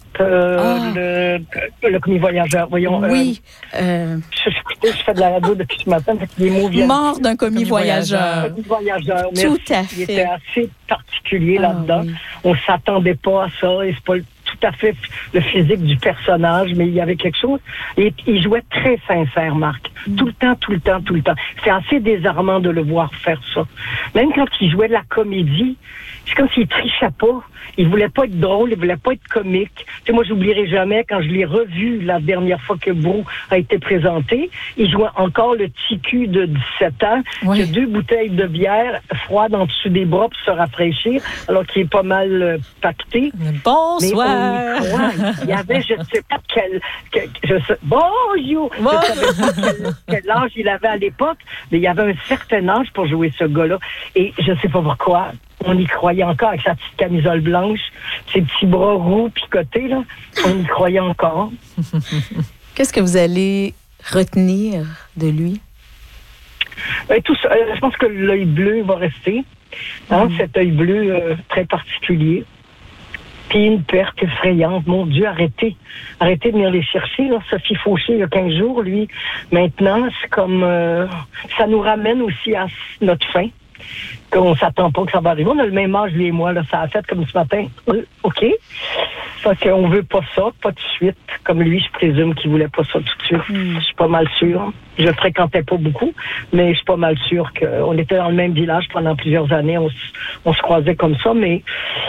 le commis voyageur. Voyons. Oui. Je fais de la radio depuis ce matin, fait que les mots viennent. Mort d'un commis voyageur. Commis voyageur. Tout à fait. Il était assez particulier là-dedans. Oui. On s'attendait pas à ça. Et c'est pas tout à fait le physique du personnage, mais il y avait quelque chose. Et il jouait très sincère, Marc. Tout le temps. C'est assez désarmant de le voir faire ça. Même quand il jouait de la comédie, c'est comme s'il trichait pas. Il voulait pas être drôle, il voulait pas être comique. Tu sais, moi, j'oublierai jamais quand je l'ai revu la dernière fois que Brou a été présenté. Il jouait encore le petit cul de 17 ans, qui a 2 bouteilles de bière froides en dessous des bras pour se rafraîchir, alors qu'il est pas mal pacté. Bonsoir! Mais il y avait, je ne sais pas bonjour! Je ne savais pas quel âge il avait à l'époque, mais il y avait un certain âge pour jouer ce gars-là. Et je ne sais pas pourquoi. On y croyait encore avec sa petite camisole blanche, ses petits bras roux picotés, là. On y croyait encore. Qu'est-ce que vous allez retenir de lui? Tout ça, je pense que l'œil bleu va rester. Cet œil bleu très particulier. Puis une perte effrayante. Mon Dieu, arrêtez de venir les chercher. Là. Sophie Fauché, il y a 15 jours, lui. Maintenant, c'est comme... ça nous ramène aussi à notre fin. qu'on s'attend pas que ça va arriver. On a le même âge, lui et moi, là, ça a fait comme ce matin. OK. Fait qu'on veut pas ça, pas de suite. Comme lui, je présume qu'il voulait pas ça tout de suite. Je suis pas mal sûre. Je le fréquentais pas beaucoup, mais je suis pas mal sûre qu'on était dans le même village pendant plusieurs années. On se croisait comme ça, mais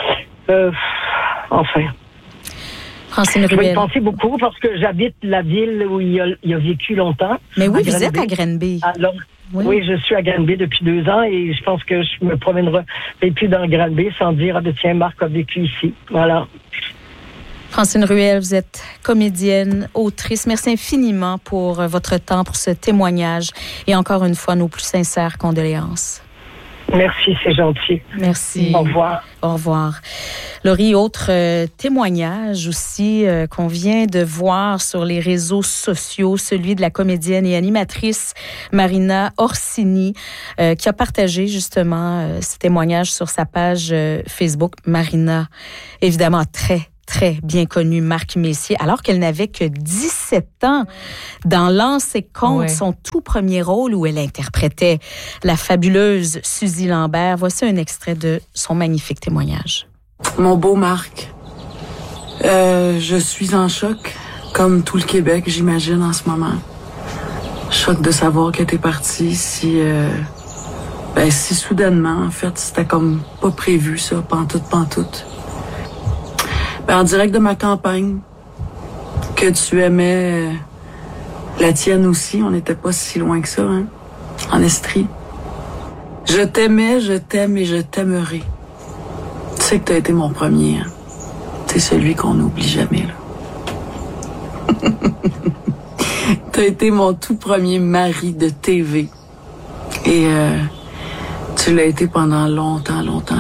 enfin. Francine Je vais y Ruel. penser beaucoup parce que j'habite la ville où il a vécu longtemps. Mais oui, vous Granby. êtes à Granby. Alors, oui, je suis à Granby depuis 2 ans et je pense que je me promènerai plus dans Granby sans dire tiens, Marc a vécu ici. Voilà. Francine Ruel, vous êtes comédienne, autrice. Merci infiniment pour votre temps, pour ce témoignage et encore une fois, nos plus sincères condoléances. Merci, c'est gentil. Merci. Au revoir. Au revoir. Laurie, autre témoignage aussi qu'on vient de voir sur les réseaux sociaux, celui de la comédienne et animatrice Marina Orsini, qui a partagé justement ce témoignage sur sa page Facebook. Marina, évidemment très bien connue Marc Messier, alors qu'elle n'avait que 17 ans dans Lance et Compte, son tout premier rôle où elle interprétait la fabuleuse Suzy Lambert. Voici un extrait de son magnifique témoignage. Mon beau Marc, je suis en choc, comme tout le Québec, j'imagine, en ce moment. Choc de savoir que t'es parti si soudainement, en fait. C'était comme pas prévu, ça, pantoute. En direct de ma campagne, que tu aimais la tienne aussi, on n'était pas si loin que ça, hein, en Estrie. Je t'aimais, je t'aime et je t'aimerai. Tu sais que t'as été mon premier, hein. T'es celui qu'on n'oublie jamais, là. T'as été mon tout premier mari de TV. Et tu l'as été pendant longtemps.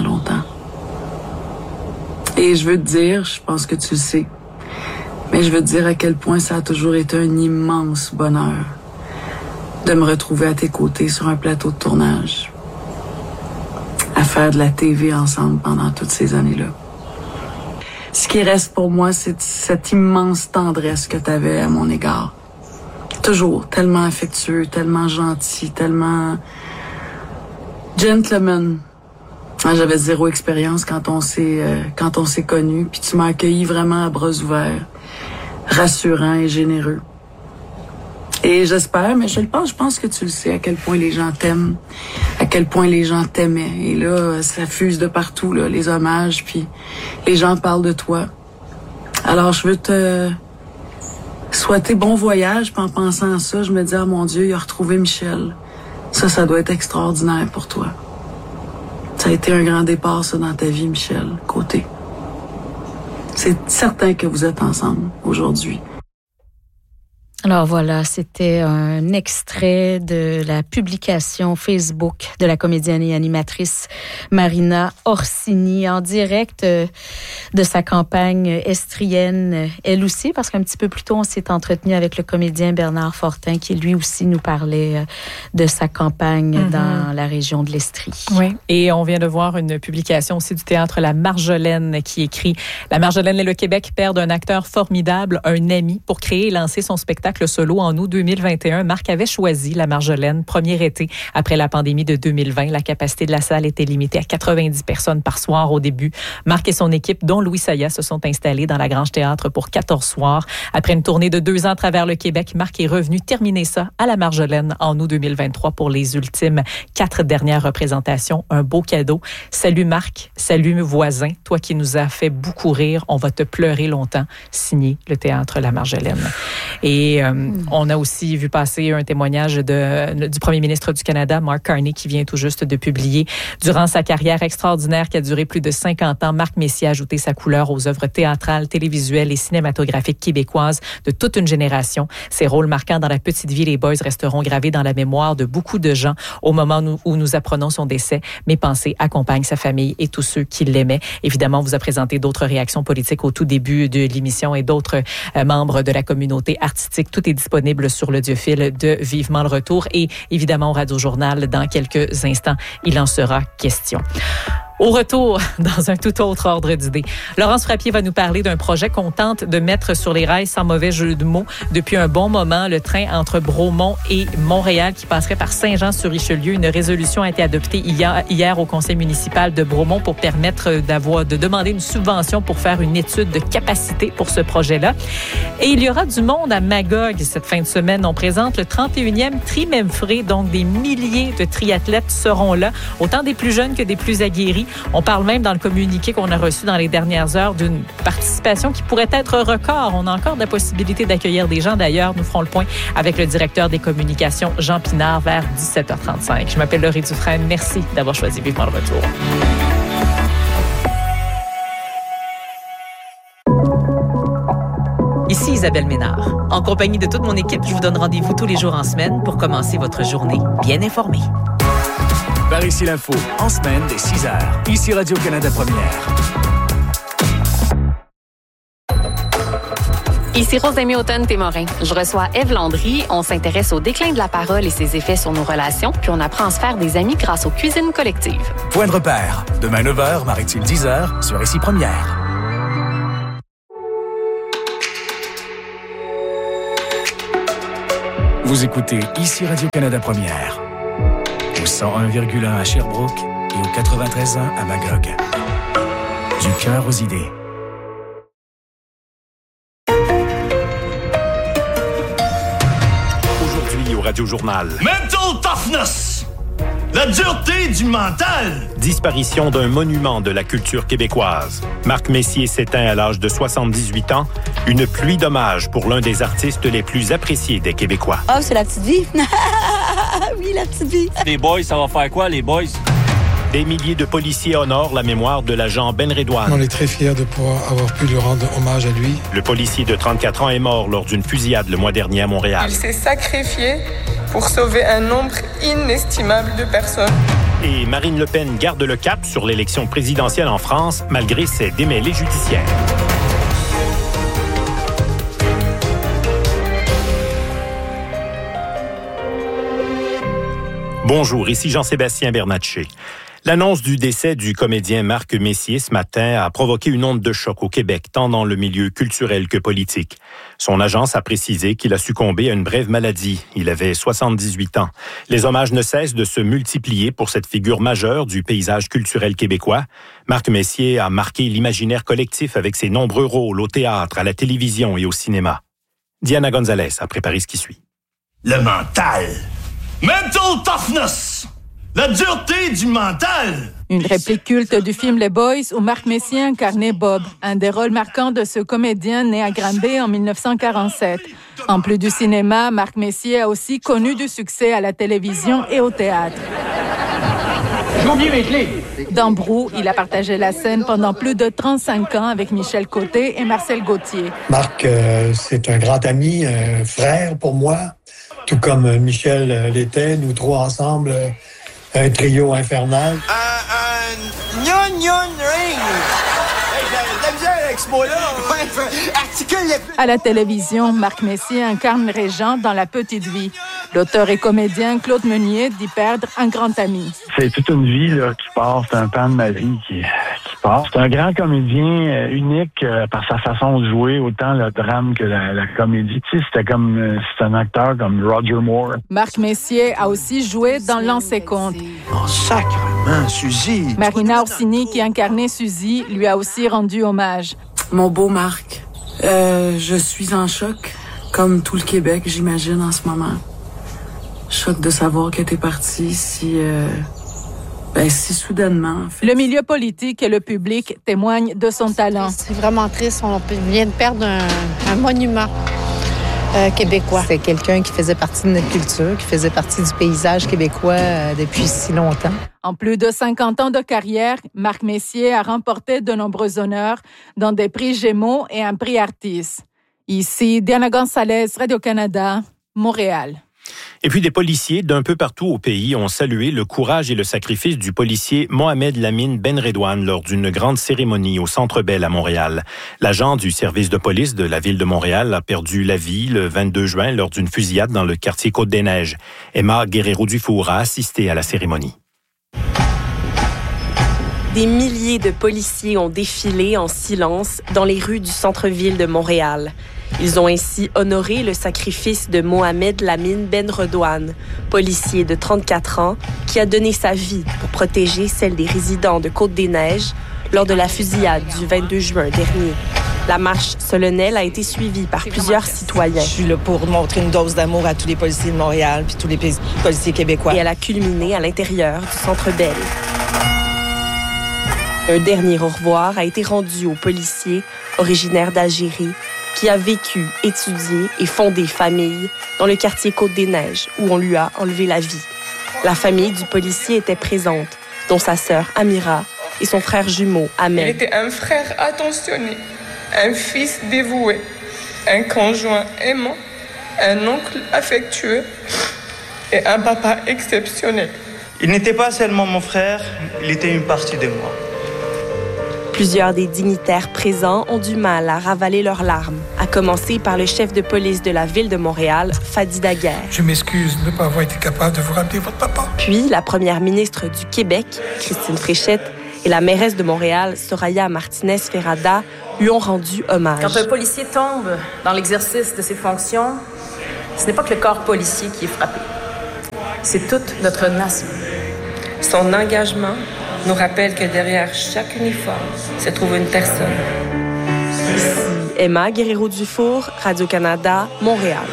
Et je veux te dire, je pense que tu le sais, mais je veux te dire à quel point ça a toujours été un immense bonheur de me retrouver à tes côtés sur un plateau de tournage, à faire de la TV ensemble pendant toutes ces années-là. Ce qui reste pour moi, c'est cette immense tendresse que tu avais à mon égard. Toujours tellement affectueux, tellement gentil, tellement gentleman. J'avais 0 expérience quand on s'est connus, puis tu m'as accueilli vraiment à bras ouverts, rassurant et généreux. Et j'espère, mais je pense que tu le sais, à quel point les gens t'aiment, à quel point les gens t'aimaient. Et là, ça fuse de partout, là, les hommages, puis les gens parlent de toi. Alors, je veux te souhaiter bon voyage, puis en pensant à ça, je me dis, ah mon Dieu, il a retrouvé Michel. Ça doit être extraordinaire pour toi. Ça a été un grand départ, ça, dans ta vie, Michel Côté. C'est certain que vous êtes ensemble aujourd'hui. Alors voilà, c'était un extrait de la publication Facebook de la comédienne et animatrice Marina Orsini en direct de sa campagne estrienne, elle aussi, parce qu'un petit peu plus tôt, on s'est entretenu avec le comédien Bernard Fortin qui lui aussi nous parlait de sa campagne dans la région de l'Estrie. Oui, et on vient de voir une publication aussi du théâtre La Marjolaine qui écrit « La Marjolaine et le Québec perdent un acteur formidable, un ami, pour créer et lancer son spectacle solo en août 2021. Marc avait choisi La Marjolaine, premier été après la pandémie de 2020. La capacité de la salle était limitée à 90 personnes par soir au début. Marc et son équipe, dont Louis Saya, se sont installés dans la Grange Théâtre pour 14 soirs. Après une tournée de 2 ans à travers le Québec, Marc est revenu terminer ça à La Marjolaine en août 2023 pour les ultimes 4 dernières représentations. Un beau cadeau. Salut Marc, salut voisin, toi qui nous as fait beaucoup rire, on va te pleurer longtemps. Signé le théâtre La Marjolaine. Et on a aussi vu passer un témoignage du premier ministre du Canada, Mark Carney, qui vient tout juste de publier. Durant sa carrière extraordinaire qui a duré plus de 50 ans, Marc Messier a ajouté sa couleur aux œuvres théâtrales, télévisuelles et cinématographiques québécoises de toute une génération. Ses rôles marquants dans La Petite Vie, Les Boys resteront gravés dans la mémoire de beaucoup de gens au moment où nous apprenons son décès. Mes pensées accompagnent sa famille et tous ceux qui l'aimaient. Évidemment, on vous a présenté d'autres réactions politiques au tout début de l'émission et d'autres membres de la communauté artistique. Tout est disponible sur l'audiofil de Vivement le Retour et évidemment au Radio Journal dans quelques instants. Il en sera question. Au retour, dans un tout autre ordre d'idées, Laurence Frappier va nous parler d'un projet qu'on tente de mettre sur les rails sans mauvais jeu de mots depuis un bon moment, le train entre Bromont et Montréal qui passerait par Saint-Jean-sur-Richelieu. Une résolution a été adoptée hier au conseil municipal de Bromont pour permettre de demander une subvention pour faire une étude de capacité pour ce projet-là. Et il y aura du monde à Magog cette fin de semaine. On présente le 31e Trimemfré, donc des milliers de triathlètes seront là, autant des plus jeunes que des plus aguerris. On parle même dans le communiqué qu'on a reçu dans les dernières heures d'une participation qui pourrait être record. On a encore de la possibilité d'accueillir des gens. D'ailleurs, nous ferons le point avec le directeur des communications, Jean Pinard, vers 17h35. Je m'appelle Laurie Dufresne. Merci d'avoir choisi Vivement le retour. Ici Isabelle Ménard. En compagnie de toute mon équipe, je vous donne rendez-vous tous les jours en semaine pour commencer votre journée bien informée. Par ici l'info, en semaine dès 6h. Ici Radio-Canada Première. Ici Rosemée Automne-Témorin. Je reçois Ève Landry. On s'intéresse au déclin de la parole et ses effets sur nos relations, puis on apprend à se faire des amis grâce aux cuisines collectives. Point de repère. Demain 9h, Maritime 10h, sur Ici Première. Vous écoutez Ici Radio-Canada Première. Au 101,1 à Sherbrooke et au 93.1 à Magog. Du cœur aux idées. Aujourd'hui au Radio-Journal. Mental toughness! La dureté du mental! Disparition d'un monument de la culture québécoise. Marc Messier s'éteint à l'âge de 78 ans. Une pluie d'hommages pour l'un des artistes les plus appréciés des Québécois. Ah, c'est la petite vie. Oui, la petite vie. Les boys, ça va faire quoi, les boys? Des milliers de policiers honorent la mémoire de l'agent Ben Redouane. On est très fiers de pouvoir avoir pu lui rendre hommage à lui. Le policier de 34 ans est mort lors d'une fusillade le mois dernier à Montréal. Il s'est sacrifié pour sauver un nombre inestimable de personnes. Et Marine Le Pen garde le cap sur l'élection présidentielle en France malgré ses démêlés judiciaires. Bonjour, ici Jean-Sébastien Bernatchez. L'annonce du décès du comédien Marc Messier ce matin a provoqué une onde de choc au Québec, tant dans le milieu culturel que politique. Son agence a précisé qu'il a succombé à une brève maladie. Il avait 78 ans. Les hommages ne cessent de se multiplier pour cette figure majeure du paysage culturel québécois. Marc Messier a marqué l'imaginaire collectif avec ses nombreux rôles au théâtre, à la télévision et au cinéma. Diana Gonzalez a préparé ce qui suit. Le mental. Mental toughness! La dureté du mental! Une réplique culte du film Les Boys où Marc Messier incarnait Bob, un des rôles marquants de ce comédien né à Granby en 1947. En plus du cinéma, Marc Messier a aussi connu du succès à la télévision et au théâtre. J'ai oublié mes clés! Dans Brou, il a partagé la scène pendant plus de 35 ans avec Michel Côté et Marcel Gauthier. Marc, c'est un grand ami, un frère pour moi, tout comme Michel l'était, nous trois ensemble. Un trio infernal. À la télévision, Marc Messier incarne Régent dans La Petite Vie. L'auteur et comédien Claude Meunier dit perdre un grand ami. C'est toute une vie là, qui part, c'est un pan de ma vie qui part. C'est un grand comédien unique par sa façon de jouer, autant le drame que la comédie. Tu sais, c'est un acteur comme Roger Moore. Marc Messier a aussi joué dans Lancer compte. Oh, sacrement, Suzy! Marina Orsini, qui incarnait Suzy, lui a aussi rendu hommage. Mon beau Marc, je suis en choc, comme tout le Québec, j'imagine, en ce moment. Choc de savoir que t'es parti si soudainement. En fait. Le milieu politique et le public témoignent de son talent. C'est vraiment triste. On vient de perdre un monument québécois. C'est quelqu'un qui faisait partie de notre culture, qui faisait partie du paysage québécois depuis si longtemps. En plus de 50 ans de carrière, Marc Messier a remporté de nombreux honneurs, dont des prix Gémeaux et un prix Artis. Ici, Diana Gonzalez, Radio-Canada, Montréal. Et puis des policiers d'un peu partout au pays ont salué le courage et le sacrifice du policier Mohamed Lamine Ben Redouane lors d'une grande cérémonie au Centre Bell à Montréal. L'agent du service de police de la ville de Montréal a perdu la vie le 22 juin lors d'une fusillade dans le quartier Côte-des-Neiges. Emma Guerrero-Dufour a assisté à la cérémonie. Des milliers de policiers ont défilé en silence dans les rues du centre-ville de Montréal. Ils ont ainsi honoré le sacrifice de Mohamed Lamine Ben Redouane, policier de 34 ans qui a donné sa vie pour protéger celle des résidents de Côte-des-Neiges lors de la fusillade du 22 juin dernier. La marche solennelle a été suivie par plusieurs citoyens. Je suis là pour montrer une dose d'amour à tous les policiers de Montréal puis tous les policiers québécois. Et elle a culminé à l'intérieur du Centre Bell. Un dernier au revoir a été rendu au policier originaire d'Algérie qui a vécu, étudié et fondé famille dans le quartier Côte-des-Neiges où on lui a enlevé la vie. La famille du policier était présente, dont sa sœur Amira et son frère jumeau Ahmed. Il était un frère attentionné, un fils dévoué, un conjoint aimant, un oncle affectueux et un papa exceptionnel. Il n'était pas seulement mon frère, il était une partie de moi. Plusieurs des dignitaires présents ont du mal à ravaler leurs larmes, à commencer par le chef de police de la ville de Montréal, Fadi Daguerre. Je m'excuse de ne pas avoir été capable de vous ramener votre papa. Puis la première ministre du Québec, Christine Fréchette, et la mairesse de Montréal, Soraya Martinez-Ferrada, lui ont rendu hommage. Quand un policier tombe dans l'exercice de ses fonctions, ce n'est pas que le corps policier qui est frappé. C'est toute notre nation. Son engagement nous rappelle que derrière chaque uniforme se trouve une personne. Ici Emma Guerrero-Dufour, Radio-Canada, Montréal.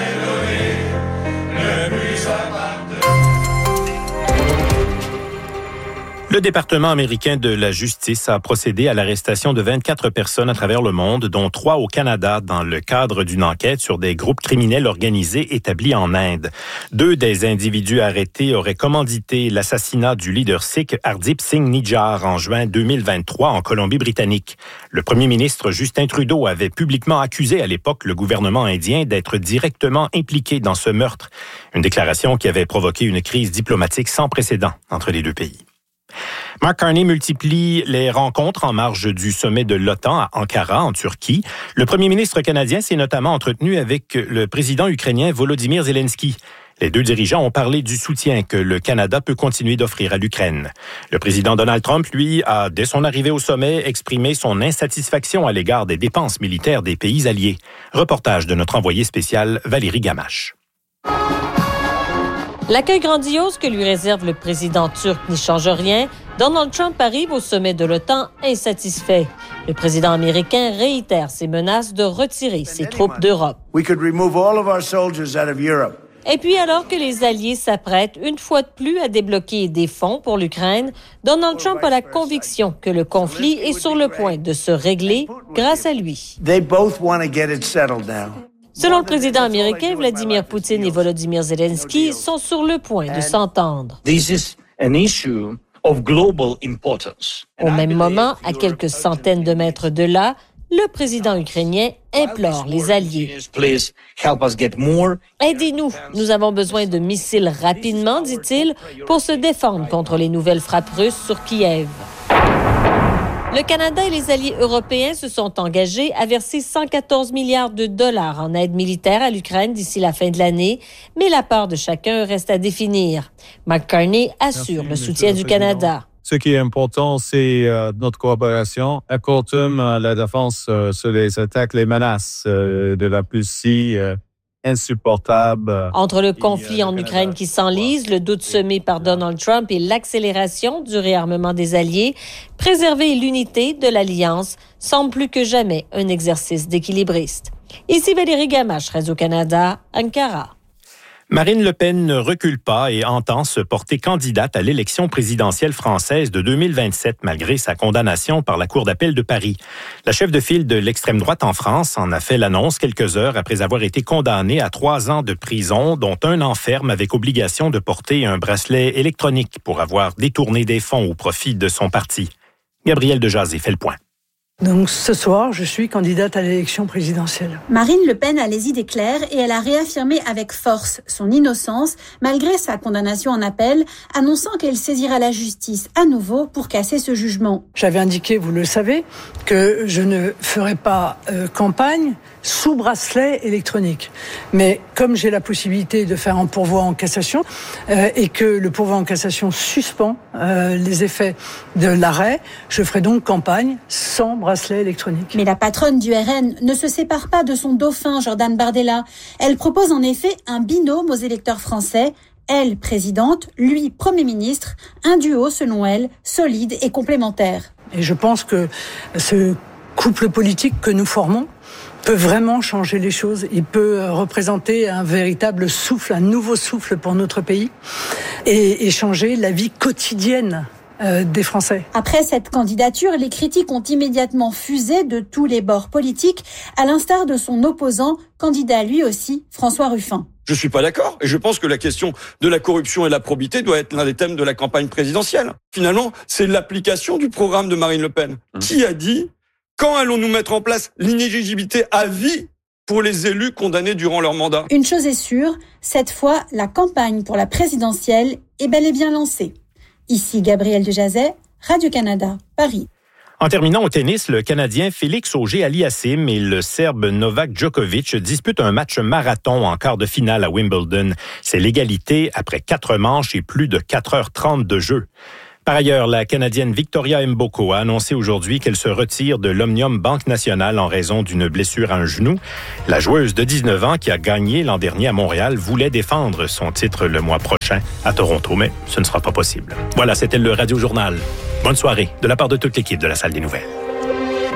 Le département américain de la justice a procédé à l'arrestation de 24 personnes à travers le monde, dont 3 au Canada, dans le cadre d'une enquête sur des groupes criminels organisés établis en Inde. 2 des individus arrêtés auraient commandité l'assassinat du leader sikh Hardeep Singh Nijjar en juin 2023 en Colombie-Britannique. Le premier ministre Justin Trudeau avait publiquement accusé à l'époque le gouvernement indien d'être directement impliqué dans ce meurtre. Une déclaration qui avait provoqué une crise diplomatique sans précédent entre les deux pays. Mark Carney multiplie les rencontres en marge du sommet de l'OTAN à Ankara, en Turquie. Le premier ministre canadien s'est notamment entretenu avec le président ukrainien Volodymyr Zelensky. Les 2 dirigeants ont parlé du soutien que le Canada peut continuer d'offrir à l'Ukraine. Le président Donald Trump, lui, a, dès son arrivée au sommet, exprimé son insatisfaction à l'égard des dépenses militaires des pays alliés. Reportage de notre envoyé spécial Valérie Gamache. L'accueil grandiose que lui réserve le président turc n'y change rien. Donald Trump arrive au sommet de l'OTAN insatisfait. Le président américain réitère ses menaces de retirer ses troupes d'Europe. Et puis, alors que les Alliés s'apprêtent une fois de plus à débloquer des fonds pour l'Ukraine, Donald Trump a la conviction que le conflit est sur le point de se régler grâce à lui. Selon le président américain, Vladimir Poutine et Volodymyr Zelensky sont sur le point de s'entendre. Au même moment, à quelques centaines de mètres de là, le président ukrainien implore les alliés. Aidez-nous, nous avons besoin de missiles rapidement, dit-il, pour se défendre contre les nouvelles frappes russes sur Kiev. Le Canada et les alliés européens se sont engagés à verser 114 milliards de dollars en aide militaire à l'Ukraine d'ici la fin de l'année, mais la part de chacun reste à définir. Mark Carney assure le soutien du Canada. Ce qui est important, c'est notre coopération à court terme, la défense sur les attaques, les menaces de la Russie insupportable. Entre le conflit en Ukraine qui s'enlise, le doute semé par Donald Trump et l'accélération du réarmement des Alliés, préserver l'unité de l'Alliance semble plus que jamais un exercice d'équilibriste. Ici Valérie Gamache, Radio-Canada, Ankara. Marine Le Pen ne recule pas et entend se porter candidate à l'élection présidentielle française de 2027 malgré sa condamnation par la Cour d'appel de Paris. La chef de file de l'extrême droite en France en a fait l'annonce quelques heures après avoir été condamnée à 3 ans de prison, dont 1 an ferme avec obligation de porter un bracelet électronique pour avoir détourné des fonds au profit de son parti. Gabriel Dejazé fait le point. Donc ce soir, je suis candidate à l'élection présidentielle. Marine Le Pen a les idées claires et elle a réaffirmé avec force son innocence malgré sa condamnation en appel, annonçant qu'elle saisira la justice à nouveau pour casser ce jugement. J'avais indiqué, vous le savez, que je ne ferai pas campagne sous bracelet électronique. Mais comme j'ai la possibilité de faire un pourvoi en cassation et que le pourvoi en cassation suspend les effets de l'arrêt, je ferai donc campagne sans bracelet électronique. Mais la patronne du RN ne se sépare pas de son dauphin, Jordan Bardella. Elle propose en effet un binôme aux électeurs français. Elle, présidente, lui, Premier ministre, un duo, selon elle, solide et complémentaire. Et je pense que ce couple politique que nous formons peut vraiment changer les choses. Il peut représenter un véritable souffle, un nouveau souffle pour notre pays et changer la vie quotidienne des Français. Après cette candidature, les critiques ont immédiatement fusé de tous les bords politiques, à l'instar de son opposant, candidat lui aussi, François Ruffin. Je suis pas d'accord et je pense que la question de la corruption et de la probité doit être l'un des thèmes de la campagne présidentielle. Finalement, c'est l'application du programme de Marine Le Pen. Qui a dit quand allons-nous mettre en place l'inéligibilité à vie pour les élus condamnés durant leur mandat? Une chose est sûre, cette fois, la campagne pour la présidentielle est bel et bien lancée. Ici Gabrielle Dejazet, Radio-Canada, Paris. En terminant au tennis, le Canadien Félix Auger-Aliassime et le Serbe Novak Djokovic disputent un match marathon en quart de finale à Wimbledon. C'est l'égalité après 4 manches et plus de 4h30 de jeu. Par ailleurs, la Canadienne Victoria Mboko a annoncé aujourd'hui qu'elle se retire de l'Omnium Banque Nationale en raison d'une blessure à un genou. La joueuse de 19 ans qui a gagné l'an dernier à Montréal voulait défendre son titre le mois prochain à Toronto, mais ce ne sera pas possible. Voilà, c'était le Radio Journal. Bonne soirée de la part de toute l'équipe de la Salle des Nouvelles.